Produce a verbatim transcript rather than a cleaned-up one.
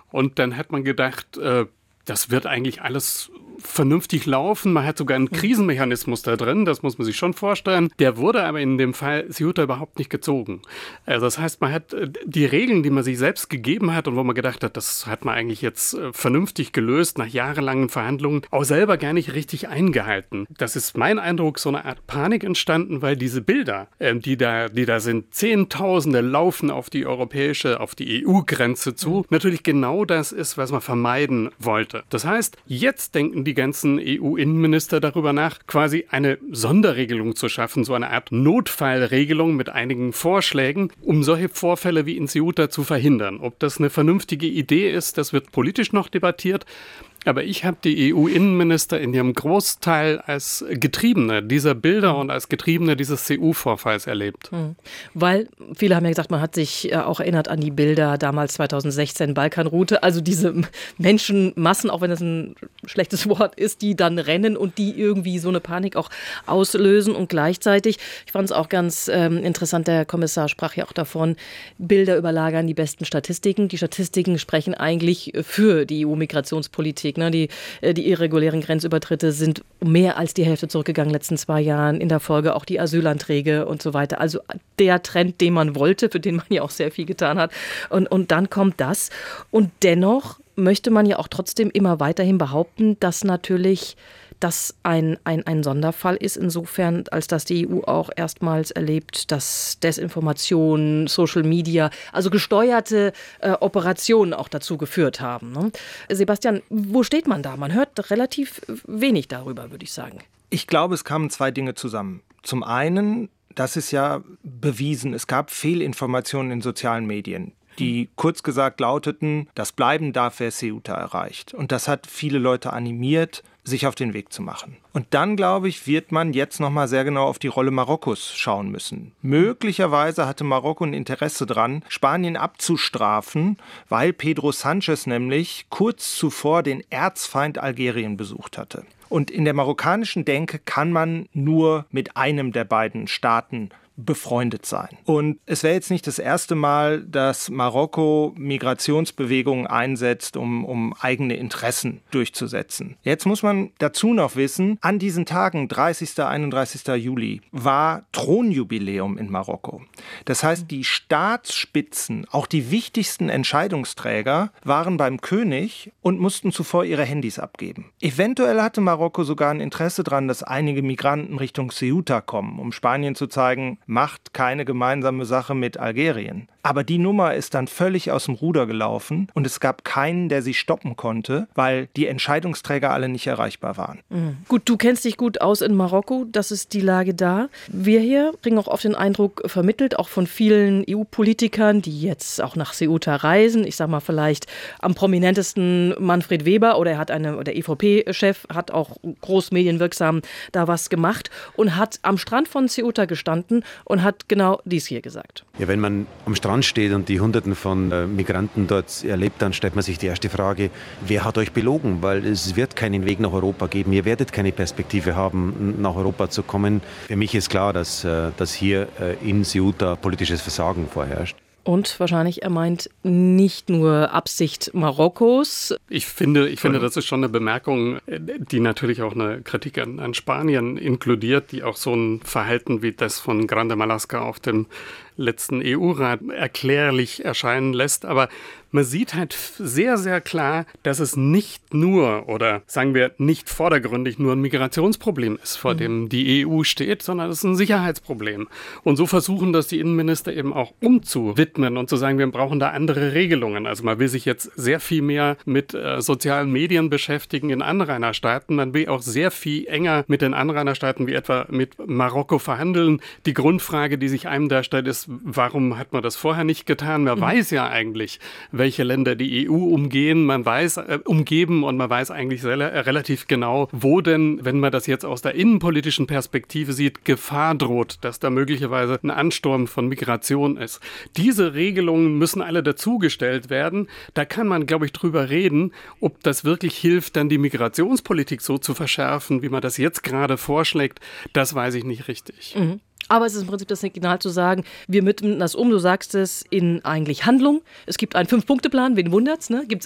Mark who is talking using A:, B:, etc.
A: Und dann hat man gedacht, äh, das wird eigentlich alles vernünftig laufen. Man hat sogar einen Krisenmechanismus da drin, das muss man sich schon vorstellen. Der wurde aber in dem Fall Ceuta überhaupt nicht gezogen. Also das heißt, man hat die Regeln, die man sich selbst gegeben hat und wo man gedacht hat, das hat man eigentlich jetzt vernünftig gelöst, nach jahrelangen Verhandlungen, auch selber gar nicht richtig eingehalten. Das ist mein Eindruck, so eine Art Panik entstanden, weil diese Bilder, die da, die da sind, Zehntausende laufen auf die europäische, auf die E U-Grenze zu, natürlich genau das ist, was man vermeiden wollte. Das heißt, jetzt denken die ganzen E U-Innenminister darüber nach, quasi eine Sonderregelung zu schaffen, so eine Art Notfallregelung mit einigen Vorschlägen, um solche Vorfälle wie in Ceuta zu verhindern. Ob das eine vernünftige Idee ist, das wird politisch noch debattiert. Aber ich habe die E U-Innenminister in ihrem Großteil als Getriebene dieser Bilder und als Getriebene dieses C U-Vorfalls erlebt.
B: Mhm. Weil viele haben ja gesagt, man hat sich auch erinnert an die Bilder damals zweitausendsechzehn Balkanroute, also diese Menschenmassen, auch wenn das ein schlechtes Wort ist, die dann rennen und die irgendwie so eine Panik auch auslösen und gleichzeitig, ich fand es auch ganz ähm, interessant, der Kommissar sprach ja auch davon, Bilder überlagern die besten Statistiken. Die Statistiken sprechen eigentlich für die E U-Migrationspolitik. Die, die irregulären Grenzübertritte sind mehr als die Hälfte zurückgegangen in den letzten zwei Jahren. In der Folge auch die Asylanträge und so weiter. Also der Trend, den man wollte, für den man ja auch sehr viel getan hat. Und, und dann kommt das. Und dennoch möchte man ja auch trotzdem immer weiterhin behaupten, dass natürlich das ein, ein, ein Sonderfall ist, insofern, als dass die E U auch erstmals erlebt, dass Desinformation, Social Media, also gesteuerte äh, Operationen auch dazu geführt haben. Ne? Sebastian, wo steht man da? Man hört relativ wenig darüber, würde ich sagen.
C: Ich glaube, es kamen zwei Dinge zusammen. Zum einen, das ist ja bewiesen, es gab Fehlinformationen in sozialen Medien, die kurz gesagt lauteten, das Bleiben darf, wer Ceuta erreicht. Und das hat viele Leute animiert, sich auf den Weg zu machen. Und dann, glaube ich, wird man jetzt noch mal sehr genau auf die Rolle Marokkos schauen müssen. Möglicherweise hatte Marokko ein Interesse dran, Spanien abzustrafen, weil Pedro Sánchez nämlich kurz zuvor den Erzfeind Algerien besucht hatte. Und in der marokkanischen Denke kann man nur mit einem der beiden Staaten befreundet sein. Und es wäre jetzt nicht das erste Mal, dass Marokko Migrationsbewegungen einsetzt, um, um eigene Interessen durchzusetzen. Jetzt muss man dazu noch wissen, an diesen Tagen, dreißigsten, einunddreißigsten Juli, war Thronjubiläum in Marokko. Das heißt, die Staatsspitzen, auch die wichtigsten Entscheidungsträger, waren beim König und mussten zuvor ihre Handys abgeben. Eventuell hatte Marokko sogar ein Interesse daran, dass einige Migranten Richtung Ceuta kommen, um Spanien zu zeigen, macht keine gemeinsame Sache mit Algerien. Aber die Nummer ist dann völlig aus dem Ruder gelaufen und es gab keinen, der sie stoppen konnte, weil die Entscheidungsträger alle nicht erreichbar waren.
B: Mhm. Gut, du kennst dich gut aus in Marokko, das ist die Lage da. Wir hier bringen auch oft den Eindruck vermittelt, auch von vielen E U-Politikern, die jetzt auch nach Ceuta reisen. Ich sag mal vielleicht am prominentesten Manfred Weber oder er hat eine, der E V P-Chef hat auch großmedienwirksam da was gemacht und hat am Strand von Ceuta gestanden und hat genau dies hier gesagt.
D: Ja, wenn man am Strand steht und die Hunderten von äh, Migranten dort erlebt, dann stellt man sich die erste Frage, wer hat euch belogen? Weil es wird keinen Weg nach Europa geben. Ihr werdet keine Perspektive haben, nach Europa zu kommen. Für mich ist klar, dass, äh, dass hier äh, in Ceuta politisches Versagen vorherrscht.
B: Und wahrscheinlich, er meint nicht nur Absicht Marokkos.
A: Ich finde, ich finde, das ist schon eine Bemerkung, die natürlich auch eine Kritik an, an Spanien inkludiert, die auch so ein Verhalten wie das von Grande Marlaska auf dem letzten E U-Rat erklärlich erscheinen lässt. Aber man sieht halt sehr, sehr klar, dass es nicht nur oder sagen wir nicht vordergründig nur ein Migrationsproblem ist, vor mhm. dem die E U steht, sondern es ist ein Sicherheitsproblem. Und so versuchen das die Innenminister eben auch umzuwidmen und zu sagen, wir brauchen da andere Regelungen. Also man will sich jetzt sehr viel mehr mit äh, sozialen Medien beschäftigen in Anrainerstaaten. Man will auch sehr viel enger mit den Anrainerstaaten wie etwa mit Marokko verhandeln. Die Grundfrage, die sich einem da stellt, ist, warum hat man das vorher nicht getan? Man mhm. weiß ja eigentlich, welche Länder die E U umgehen, man weiß, äh, umgeben und man weiß eigentlich rel- relativ genau, wo denn, wenn man das jetzt aus der innenpolitischen Perspektive sieht, Gefahr droht, dass da möglicherweise ein Ansturm von Migration ist. Diese Regelungen müssen alle dazugestellt werden. Da kann man, glaube ich, drüber reden, ob das wirklich hilft, dann die Migrationspolitik so zu verschärfen, wie man das jetzt gerade vorschlägt. Das weiß ich nicht richtig.
B: Mhm. Aber es ist im Prinzip das Signal zu sagen, wir mitten das um, du sagst es, in eigentlich Handlung. Es gibt einen Fünf-Punkte-Plan, wen wundert's, ne? Gibt's